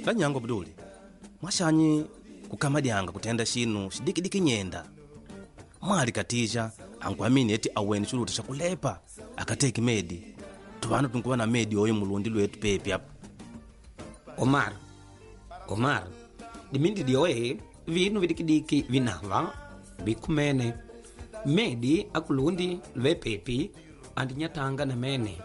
Lanyango Abduli. Mwashanyi kukamadyanga kutenda shinu shidikidiki nyenda. Mwali katija ankwamini eti aweni chuluta chakulepa akateki medi. Tuvanu tunkuwa na medi oyo mulundi lwetu pepi hapa. Omar, dimindi dioe vinu vidikidiki vinava bikumene. Medi akulundi lwe pepi andinyatanga na mene.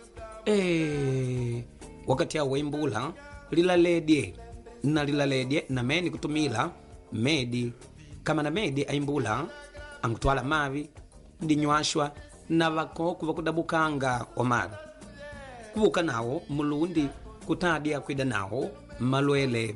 Wakati ya wembula lilaledye na meni kutumila medi kama na medi aimbula angutwala mavi ndinywashwa na vakoku vakudabukanga Omar kuvuka nawo mulundi kutadya kwida nawo malwele.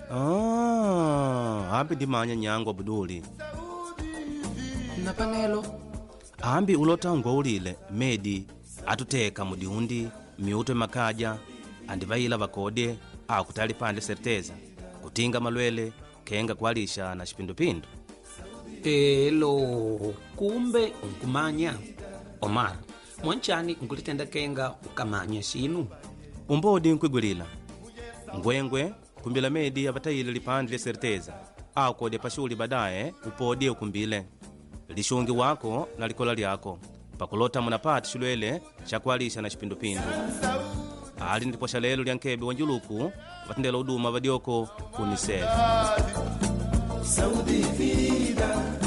Ambi ndimanya Nyango Abduli. Na panelo Ambi ulotangwa ulile medi atuteka mudiundi miuto makaja andivaila vakode akutali pande certeza kutinga malwele kenga kwalisha na shipindupindu. Kumbe unkumanya Omar mwanchani unkulitenda kenga ukamanya shinu umbodi nkwigulila ngwengwe kumbila medi avatayile lipande lya certeza akode pashuli badaye upodie ukumbile lishungi wako na likola lyako pakulota munapati shulwele shakwalisha na shipindupindu. Ali ndipo shalelo lya nkebe wanjuluku vatendela uduma vadioko UNICEF. Saúde e vida.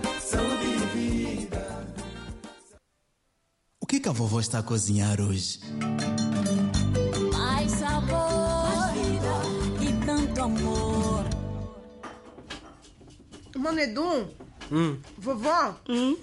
O que a vovó está a cozinhar hoje? Mais sabor, mais vida e tanto amor. Manedum, vovó,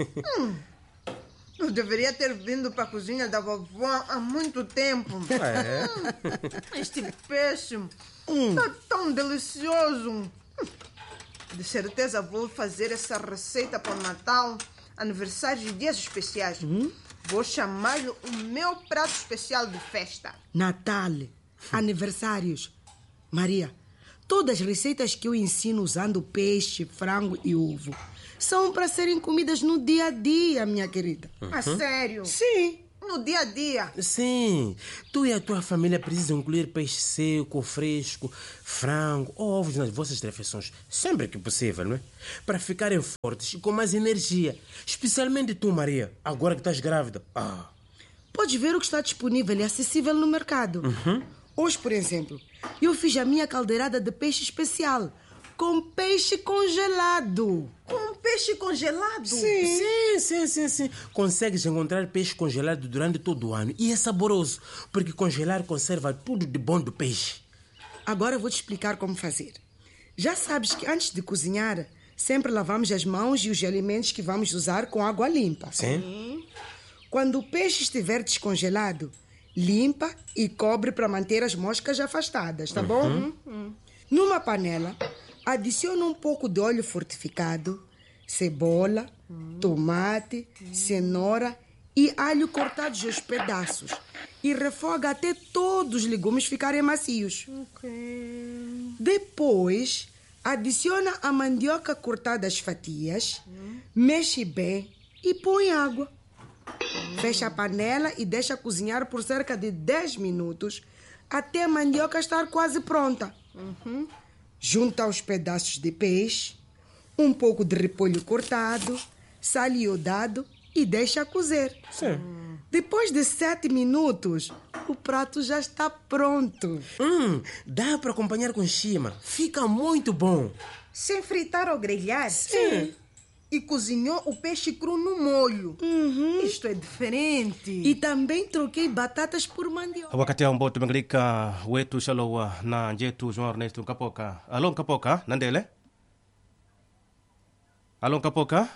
eu deveria ter vindo para a cozinha da vovó há muito tempo. Este peixe está tão delicioso. De certeza vou fazer essa receita para o Natal, aniversários e dias especiais. Vou chamar-lhe o meu prato especial de festa. Natal, aniversários. Maria, todas as receitas que eu ensino usando peixe, frango e ovo são para serem comidas no dia a dia, minha querida. Ah, sério? Sim. No dia a dia? Sim. Tu e a tua família precisam incluir peixe seco, fresco, frango, ovos nas vossas refeições, sempre que possível, não é? Para ficarem fortes e com mais energia. Especialmente tu, Maria, agora que estás grávida. Podes ver o que está disponível e acessível no mercado. Hoje, por exemplo, eu fiz a minha caldeirada de peixe especial com peixe congelado. Com peixe congelado? Sim. Consegues encontrar peixe congelado durante todo o ano. E é saboroso, porque congelar conserva tudo de bom do peixe. Agora eu vou te explicar como fazer. Já sabes que antes de cozinhar, sempre lavamos as mãos e os alimentos que vamos usar com água limpa. Sim. Quando o peixe estiver descongelado, limpa e cobre para manter as moscas afastadas, tá bom? Numa panela, adiciona um pouco de óleo fortificado, cebola, tomate, cenoura e alho cortados aos pedaços e refoga até todos os legumes ficarem macios. Depois, adiciona a mandioca cortada às fatias, mexe bem e põe água. Fecha a panela e deixa cozinhar por cerca de 10 minutos até a mandioca estar quase pronta. Junta os pedaços de peixe, um pouco de repolho cortado, sal iodado e deixa cozer. Sim. Depois de 7 minutos, o prato já está pronto. Dá para acompanhar com chima. Fica muito bom. Sem fritar ou grelhar? Sim. E cozinhou o peixe cru no molho. Isto é diferente. E também troquei batatas por mandioca. Wakati ambao tumeangalika wetu shalowa na njetu João Ernesto Nkapoka. Alo Nkapoka, nandele? Alo Nkapoka?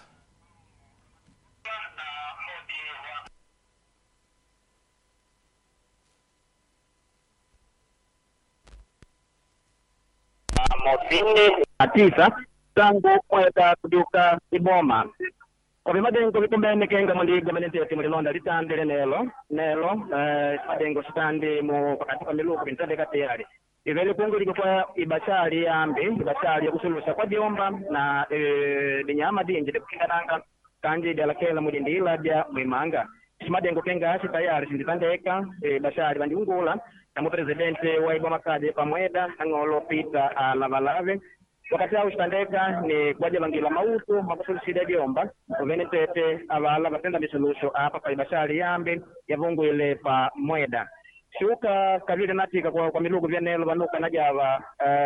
Mosini atisa tangu kwenda kuduka iboma obimadengo bikumbene kenga muliga menete mulilonda litandele nelo madengo sitandi mu pakati pa miluko bintande kateyali ivele kungu likwa ibashali ya kusulusa kwa diomba na dinyama dinje kukindananga kanje dela kela mulindila bya mwimanga simadengo kenga asi tayari sinditandeka bashali bandiungula na presidente wa Ibwamakadi pamweda ang'olo Peter Lavalave wakati au standeka ni kwaje bangila mautu makusulisida Jomba uvene tete abala batenda misolusho apa pa ibashari yambe yavungu ile pa mweda shuka kavile natika kwa milugu vyanelo banuka najava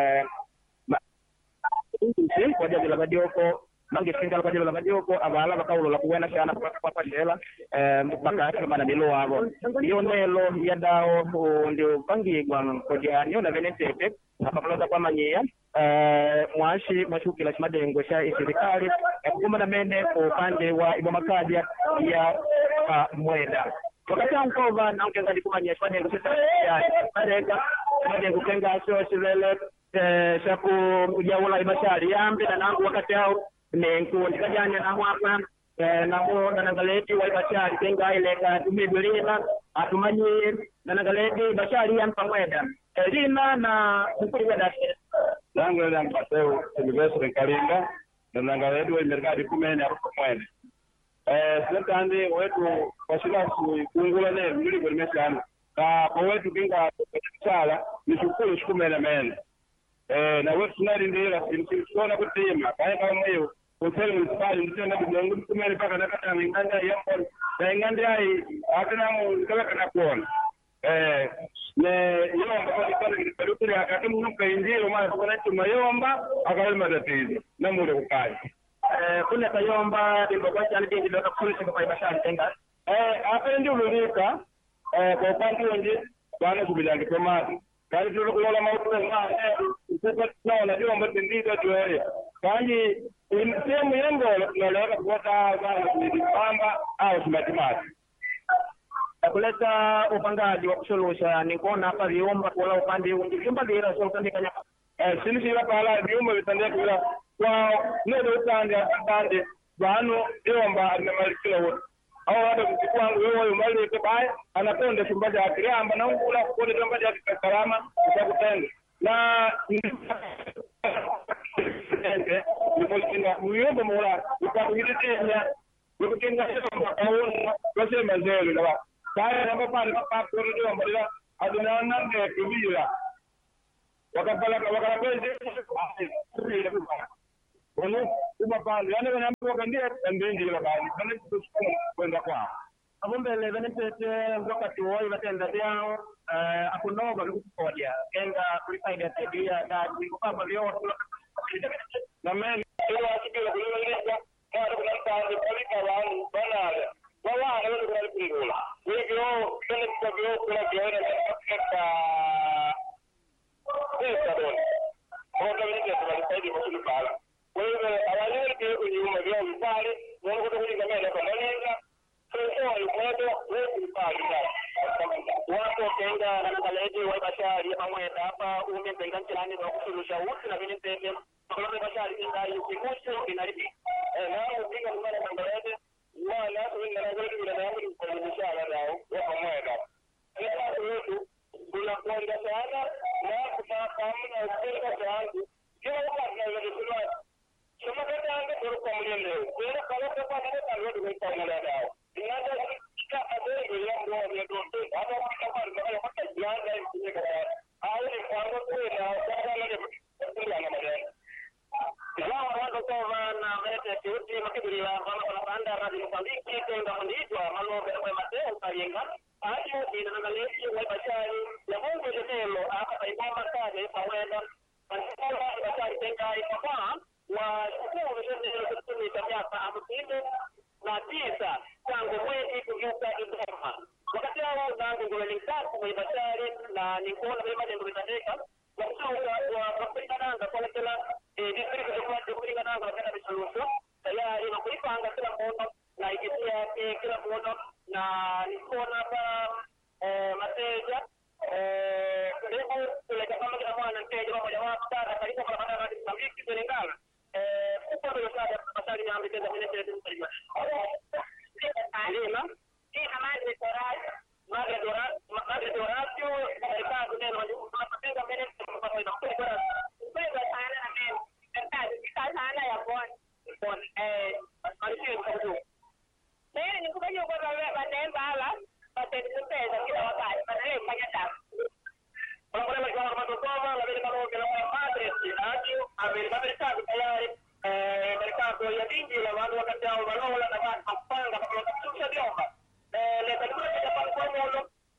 kwa jaji la badioko mangi singa kwa jaji la badioko abala bakaulo la kuwena shana kwa shela bakati mana milu abo iyo nelo yadao ndio bangi kwa kodiani na vene tete apapaloza kwa manyia mwashi mashuki la shimadengo sha serikali kugoma na mende upande wa Ibwamakadi ya mweda wakati ankova na ongeza dikumanya shimadengo sasa ya shimadengo kenga sio shilele shaku ujawula ibashari yambe na nangu wakati hao nenku ndikajanya na hapa nabo na nagaleti wa ibashari kenga ile ka tumebulina atumanyie na nagaleti ibashari yampa mweda lina na mkuli wa dasi langu ya mpaseo silvestre Kalinga na nagaleti wa imergadi kumene hapo mwene sekandi wetu washirasu kungula ne muli kwa mesana kwa wetu kinga chala nishukuru shikumene mene na wetu tunalindira sinisiona kutima kaya mweyo hotel municipal ndio na bidongo kumene paka nakata nganda yapo na nganda hai akana mu kala kana kuona ne yomba kwa kile kilipelekea akati mnuka injilo mara kwa tuma yomba akalima tatizo na mule kukai kuna kayomba ndio kwa chani ndio kwa kwa ibashari tenga hapa ndio ulika kwa upande wengine bwana kubilangi tomati kali tulo kulola mautu na kupa na jomba ndio tuele kwani sehemu yango tunaleka kupata pamba au simatimati kuleta upangaji wa kusuluhisha nikuona hapa viomba kwa upande mwingine viomba bila sio kandika sisi hapa hala viomba vitandika kwa ndio upande bano viomba na malikila wote au hata kuchukua wewe mali kwa anakonda chumbaja akiramba na ungula kwa chumbaja salama utakutenda na nipokinga muyomba mola ukakuhitinya ukakinga shamba kaona basi mazelo la kaya namba pale papa ndio mbona aduna nande kubira wakapala wakapende ono kuma pale yani wanambo kandia ndio la bali kana tusukuma kwenda kwa abombele benepete wakati wao batenda yao akunoba kukodia kenda kulifaida tabia na kukapa leo na mimi ndio akijua kueleza kwa kuna pande polika wao bana wao ndio kunalipingula hivyo kile kwa kuna jiona katika pesa don kwa nini tunalipidi kwa kile wewe awali ndio unyuma vya vipale wao kutoka kama kwa malenga sio yuko wewe pale wako kenga na kaleti wa bashari pamoja hapa umepenga chani na kusuluhisha wote na vile tete kwa bashari ndio yuko inaribi na upiga mara mangalete wala wengine na wale bila yangu kuonyesha nao pamoja kila mtu kuna kwenda sana na kufahamu na kueleza yangu kila wakati na ile kama kama ndio kwa mlende kwa kama kwa ndio ndio kwa mlende nao inaanza kika adoi ya ndio ndio hata kama ndio hata jana ndio au ni kwanza kwa sasa ndio na madeni wao wanaanza kwa na mete tuti makibiri kama panda radi msambiki kwenda nditwa malo kwa mateo kayenga ayo inaangalia kwa bashari ya Mungu ndio hapa kwa Ibwamakadi pamoja na bashari tenga ipafa wa shukuru ndio kutumia miaka 59 tangu mwezi kujuka Dodoma wakati hao zangu ndio nilitaka kwa bashari na nikuona kama ndio nitandika kwa sababu wa kupigana kwa kila district kwa kupigana kwa kila solution tayari na kuipanga kila mmoja na ikitia kila mmoja na nikuona hapa mateja ndio kule kama kila mmoja mteja mmoja wapo sana karibu kwa barabara ya Msambiki Senegal kwa hiyo sasa bashari ya Amerika vile vile tunasema alima hii amani torai magari doratio serikali ndio tunapanga mbele kwa kwa kwa sana na mimi serikali sana ya bon alishia kwa mimi nikubaje kwa baadaye bala baadaye tutaweza kila wakati baadaye fanya dawa maggio aveva mercato tayari mercato ya dingi la watu wakati hao wanaola na kupanga kwa kutusha diomba le kalikuwa kwa mkono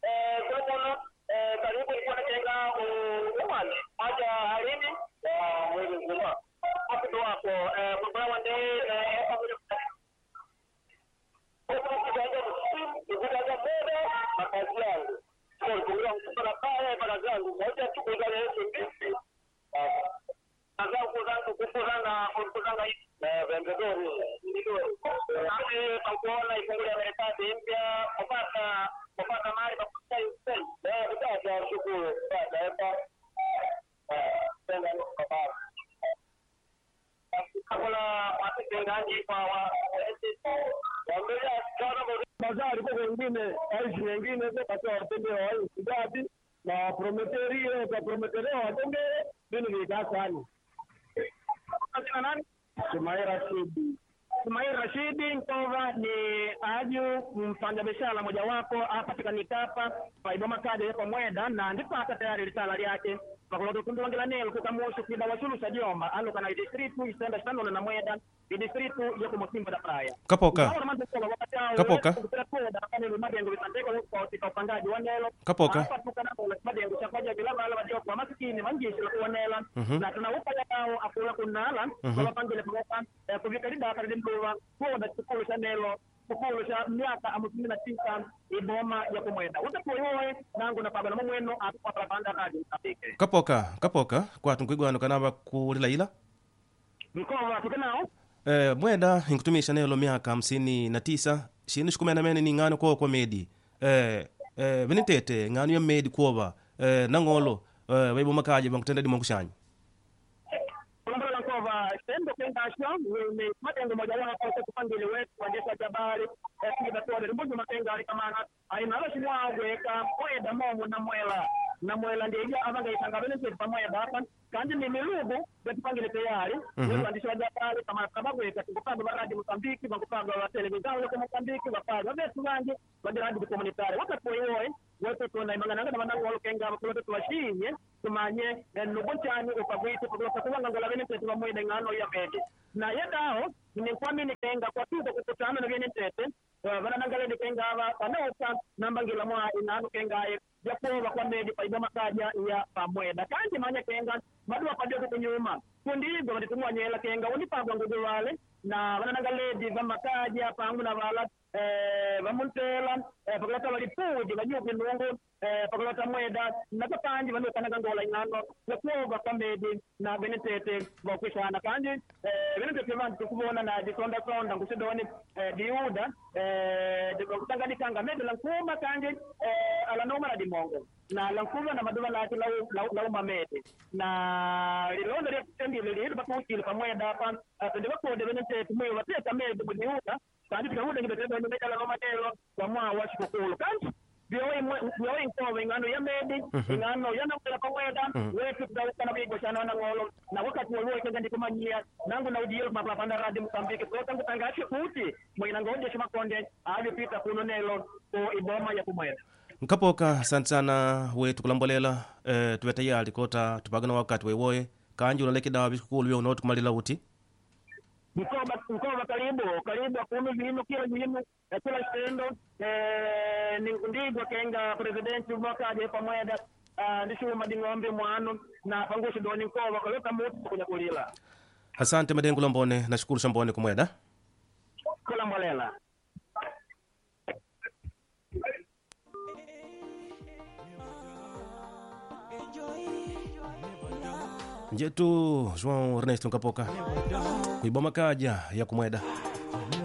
karibu kwa kujenga uwanja aja halini wewe ngoma hapo ndo hapo kwa wande bazari kwa wengine aishi wengine kwa watende wa idadi na prometerio kwa prometerio watende nini ni kasani asina nani Sumaira Rashidi Nkova ni aju mfanyabiashara mojawapo hapa katika Nikapa Paiboma Kade kwa Mweda na ndipo hata tayari risala yake kwa kuloto kundongela nelo kukamusho kida wasulu sajomba alo kana district isenda shano na Mweda district yako Msimba da Praia Kapoka Kapoka hapa tukana kwa madengo chapaja bila wala wajua kwa maskini manjishi la kuonela na tunaupa yao akula kunala kwa pangile kwa kuvikalida hapa ndimbuwa kwa da tukulu chanelo kukulu cha miaka amusini na tisa Iboma ya kumwenda utakuwe nangu na pagana mweno atupata panda radio apike Kapoka kwa tunkwigwano kanaba kulila ila mkoa tukanao mwenda inkutumisha nelo miaka 59 shinu shikumena mene ni ngano kwa medi venitete ngano ya medi kuoba nangolo waibo makaje bankutenda di mwangushanya kulambala nkova sendo kendasho ni matengo moja wapo kwa kupangile wetu kwa jesha jabari kingitatore mbuzi matengo alikamana aina ala shimwagweka mweda momu na mwela ndiye avanga itangabele setu pamoja hapa kandi ni milugu betupangile tayari wandisha jabari kama kabagweka tukupanga baradi Mozambiki bakupanga wa televizao kwa Mozambiki bapaga betu wangi badiradi komunitari wakati wewe wote tuna imangana na manango lokenga bakulote twashinye tumanye nubuchani ukabwite kutoka kuwanga ngala setu pamoja ngano ya bedi na yedao ni kwami nikenga kwa tuko kukutana na vyenye tete wana nangale nikenga aba panosa nambangila mwa inano kengaye yakoba kwa medi Paiboma kaja ya pamweda kandi manya kenga madua padio kunyuma kundigo baditumwa nyela kenga unipangwa ngugu wale na wana nangale diva makaja pangu na wala vamuntela pakulata walipudi vanyuki nungu pakulata mweda nakapandi vanu kanaga ngola ingano yakoba kwa medi na benetete wakwishana kandi benetete vantu tukubona na disonda sonda ngusidoni diuda kutanganikanga medi lankuma kandi alanoma na dimongo na lankuma na maduva lati lauma medi na lilonda lia kutendi lilihidu bakuukili pamoja hapa tendewa kode benetete mwe wateta medi budiuda kandi tukahuda ngibetendo nimeka la matelo kwa mwa washukulu kandi biyo inkowe ingano ya medi ingano ya nakula pamoja wetu tutaweka bigo sana na ngolo na wakati wewe kanga ndikumanyia nangu na ujio mapapanda radio Mozambiki kwa tangu tangache kuti mwina ngoje shima konde alipita kuno nelo ko Iboma ya kumwenda Kapoka sana wetu kulambolela tuwe tayari kota tupagana wakati wewoye kanji unaleki dawa bishukulu yo unoti kumalila uti mkoba karibu akunu vino kila muhimu kila stendo ndigwa kenga presidenti mwakaje pamoja ndishu madingombe mwano na pangushi doni mkoba kaleta mutu kunya kulila asante madengu lombone nashukuru shambone kumweda kula mbolela njetu João Ernesto Kapoka kuiboma kaja ya kumweda